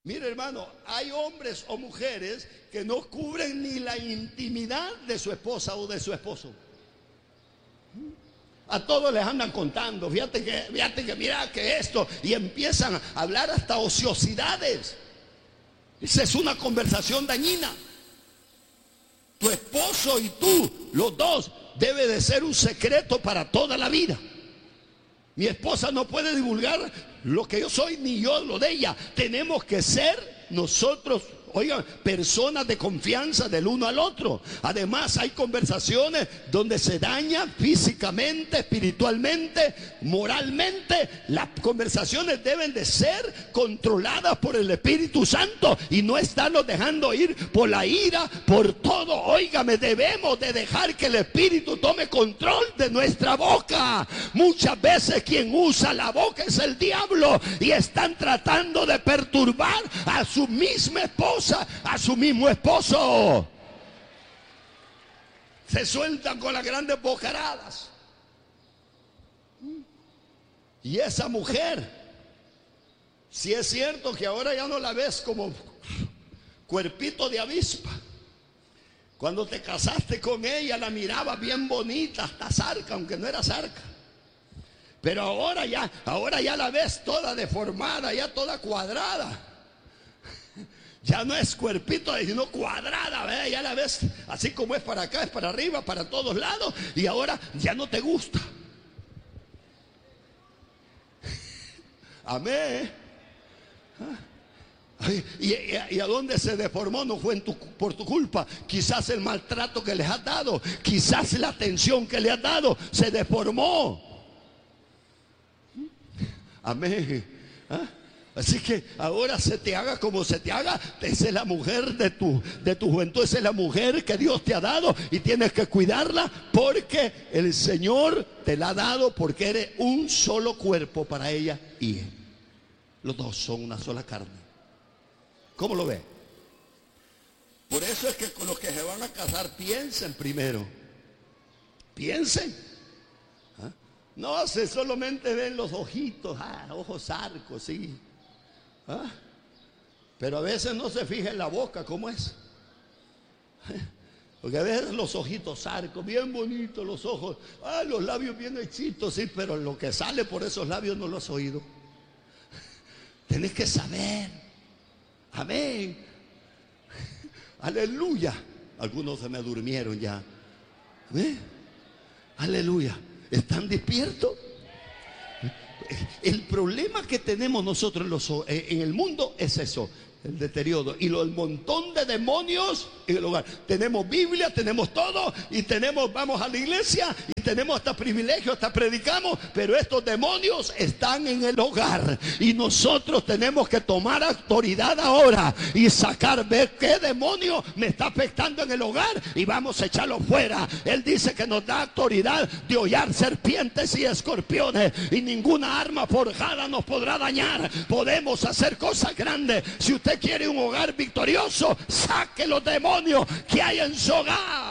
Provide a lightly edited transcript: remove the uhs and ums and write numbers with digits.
Mire, hermano, hay hombres o mujeres que no cubren ni la intimidad de su esposa o de su esposo. A todos les andan contando, fíjate que mira que esto, y empiezan a hablar hasta ociosidades. Esa es una conversación dañina. Tu esposo y tú, los dos, debe de ser un secreto para toda la vida. Mi esposa no puede divulgar lo que yo soy, ni yo lo de ella. Tenemos que ser nosotros, oigan, personas de confianza del uno al otro. Además, hay conversaciones donde se daña físicamente, espiritualmente, moralmente. Las conversaciones deben de ser controladas por el Espíritu Santo y no estarnos dejando ir por la ira, por todo. Óigame, debemos de dejar que el Espíritu tome control de nuestra boca. Muchas veces quien usa la boca es el diablo y están tratando de perturbar a su misma esposa, a su mismo esposo. Se sueltan con las grandes bocaradas. Y esa mujer, si es cierto que ahora ya no la ves como cuerpito de avispa. Cuando te casaste con ella la mirabas bien bonita, hasta zarca, aunque no era zarca. Pero ahora ya la ves toda deformada, ya toda cuadrada. Ya no es cuerpito, sino cuadrada, ¿verdad? Ya la ves así como es para acá, es para arriba, para todos lados. Y ahora ya no te gusta. Amén. ¿Y a dónde se deformó? No fue por tu culpa. Quizás el maltrato que les has dado, quizás la atención que le has dado, se deformó. Amén. Así que ahora se te haga como se te haga. Esa es la mujer de tu juventud. Esa es la mujer que Dios te ha dado y tienes que cuidarla porque el Señor te la ha dado, porque eres un solo cuerpo para ella y él. Los dos son una sola carne. ¿Cómo lo ve? Por eso es que con los que se van a casar piensen primero. Piensen. No, se solamente ven los ojitos, ojos arcos, sí. Pero a veces no se fija en la boca, ¿cómo es? Porque a veces los ojitos arcos, bien bonitos los ojos, los labios bien hechitos, sí, pero lo que sale por esos labios no lo has oído. Tenés que saber. Amén. Aleluya. Algunos se me durmieron ya. ¿Amén? Aleluya. ¿Están despiertos? El problema que tenemos nosotros en el mundo es eso, el deterioro y el montón de demonios en el hogar. Tenemos Biblia, tenemos todo y vamos a la iglesia y tenemos hasta privilegios, hasta predicamos, pero estos demonios están en el hogar y nosotros tenemos que tomar autoridad ahora y ver qué demonio me está afectando en el hogar y vamos a echarlo fuera. Él dice que nos da autoridad de hollar serpientes y escorpiones y ninguna arma forjada nos podrá dañar. Podemos hacer cosas grandes. Si usted quiere un hogar victorioso, saque los demonios que hay en su hogar.